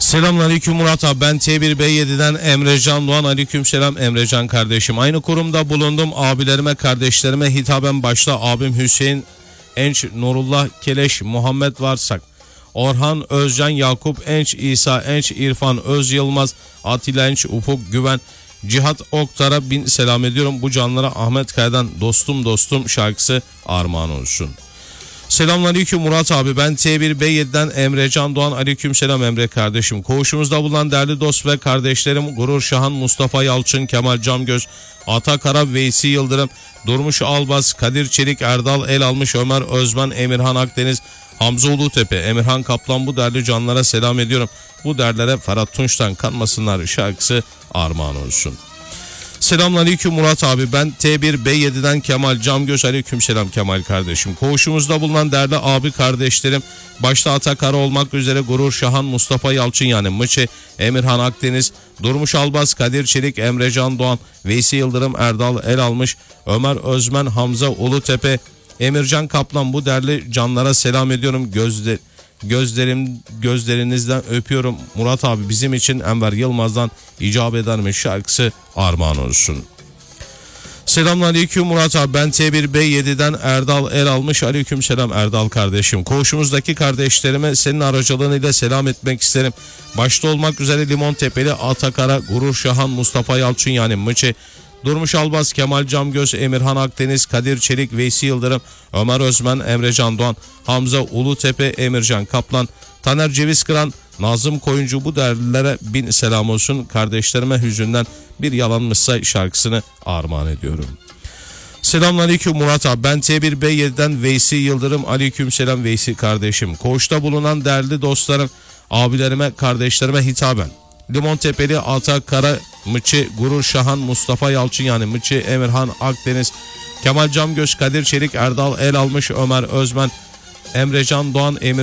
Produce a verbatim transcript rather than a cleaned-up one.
Selamünaleyküm Murat abi, ben T bir B yedi'den Emrecan Doğan. Aleykümselam Emrecan kardeşim. Aynı kurumda bulundum. Abilerime, kardeşlerime hitaben başta abim Hüseyin Enç, Nurullah Keleş, Muhammed Varsak, Orhan Özcan, Yakup Enç, İsa Enç, İrfan Öz Yılmaz, Atilla Enç, Ufuk Güven, Cihat Oktar'a bin selam ediyorum. Bu canlara Ahmet Kaya'dan dostum dostum şarkısı armağan olsun. Selamünaleyküm Murat abi, ben T bir B yedi'den Emrecan Doğan. Aleykümselam Emre kardeşim. Koğuşumuzda bulunan değerli dost ve kardeşlerim Gurur Şahan, Mustafa Yalçın, Kemal Camgöz, Ata Kara, Veysi Yıldırım, Durmuş Albaz, Kadir Çelik, Erdal El Almış, Ömer Özmen, Emirhan Akdeniz, Hamza Ulutepe, Emirhan Kaplan, bu değerli canlara selam ediyorum. Bu derlere Ferhat Tunç'tan Kanmasınlar şarkısı armağan olsun. Selamünaleyküm Murat abi, ben T bir B yedi'den Kemal Camgöz. Aleykümselam Kemal kardeşim. Koğuşumuzda bulunan değerli abi kardeşlerim başta Atakara olmak üzere Gurur Şahan, Mustafa Yalçın yani Mıçı, Emirhan Akdeniz, Durmuş Albaz, Kadir Çelik, Emrecan Doğan, Veysi Yıldırım, Erdal El Almış, Ömer Özmen, Hamza Ulutepe, Emircan Kaplan, bu değerli canlara selam ediyorum. Gözde Gözlerim gözlerinizden öpüyorum Murat abi, bizim için Enver Yılmaz'dan icap edermiş şarkısı armağan olsun. Selamünaleyküm Murat abi, ben T bir B yedi'den Erdal El Almış. Aleykümselam Erdal kardeşim. Koğuşumuzdaki kardeşlerime senin aracılığıyla selam etmek isterim. Başta olmak üzere Limon Tepeli, Atakara, Gurur Şahan, Mustafa Yalçın yani Mıçı, Durmuş Albaz, Kemal Camgöz, Emirhan Akdeniz, Kadir Çelik, Veysi Yıldırım, Ömer Özmen, Emrecan Doğan, Hamza Ulutepe, Emircan Kaplan, Taner Ceviz Kıran, Nazım Koyuncu, bu değerlilere bin selam olsun. Kardeşlerime hüzünden bir yalanmışsa şarkısını armağan ediyorum. Selamünaleyküm Murat abi, ben T bir B yedi'den Veysi Yıldırım. Aleykümselam Veysi kardeşim. Koğuşta bulunan değerli dostlarım, abilerime, kardeşlerime hitaben Limon Tepeli, Ata Kara, Mıçı, Gurur Şahan, Mustafa Yalçın yani Mıçı, Emirhan Akdeniz, Kemal Camgöz, Kadir Çelik, Erdal El Almış, Ömer Özmen, Emrecan Doğan, Emir